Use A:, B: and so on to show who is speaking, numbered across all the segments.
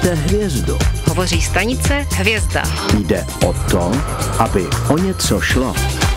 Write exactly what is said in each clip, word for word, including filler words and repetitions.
A: Máte hvězdu.
B: Hovoří stanice Hvězda.
A: Jde o to, aby o něco šlo.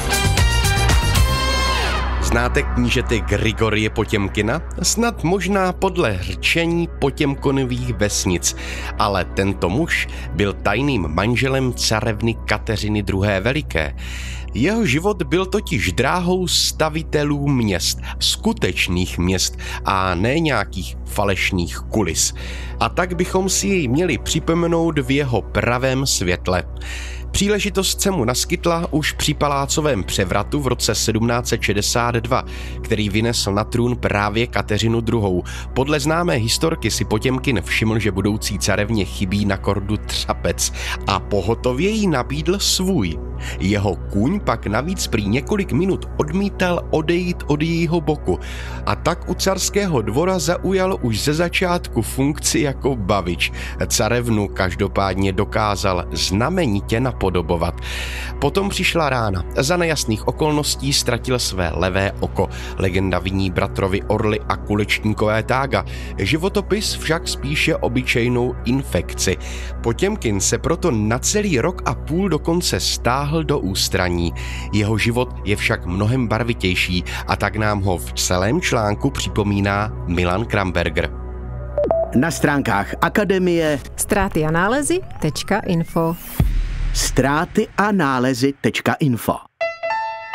C: Znáte knížete Grigorie Potěmkina? Snad možná podle hrčení Potěmkonových vesnic, ale tento muž byl tajným manželem carevny Kateřiny druhé. Veliké. Jeho život byl totiž dráhou stavitelů měst, skutečných měst a ne nějakých falešných kulis. A tak bychom si jej měli připomenout v jeho pravém světle. Příležitost se mu naskytla už při palácovém převratu v roce sedmnáct set šedesát dva, který vynesl na trůn právě Kateřinu druhou. Podle známé historky si Potěmkin všiml, že budoucí carevně chybí na kordu třapec a pohotově jí nabídl svůj. Jeho kůň pak navíc prý několik minut odmítal odejít od jejího boku a tak u carského dvora zaujal už ze začátku funkci jako bavič. Carevnu každopádně dokázal znamenitě napodobovat. Potom přišla rána. Za nejasných okolností ztratil své levé oko. Legenda viní bratrovi Orly a Kulečníkové tága. Životopis však spíše obyčejnou infekci. Potěmkin se proto na celý rok a půl dokonce stáhl do ústraní. Jeho život je však mnohem barvitější a tak nám ho v celém článku připomíná Milan Kramberger.
A: Na stránkách Akademie
B: Ztráty a nálezy tečka info
A: ztráty a nálezy tečka info